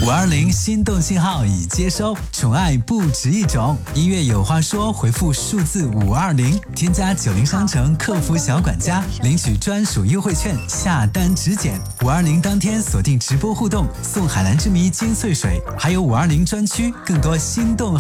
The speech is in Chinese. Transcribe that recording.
520心动信号已接收，宠爱不止一种。音乐有话说，回复数字520，添加90商城客服小管家，领取专属优惠券，下单直减。520当天锁定直播互动，送海蓝之谜金萃水，还有520专区更多心动